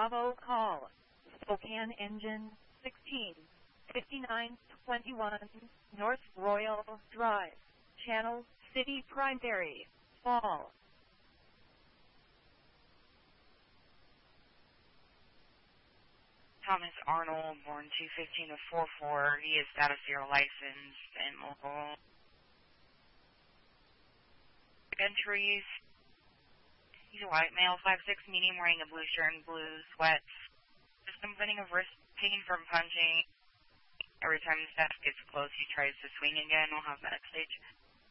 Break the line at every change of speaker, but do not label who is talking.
Bravo call. Spokane engine 165921 North Royal Drive. Channel City Primary. Fall.
Thomas Arnold, born 215 of 44. He is status 0 licensed and mobile. Entries. He's a white male, 5'6", medium, wearing a blue shirt and blue sweats. Just complaining of wrist pain from punching. Every time the staff gets close, he tries to swing again. We'll have that at stage.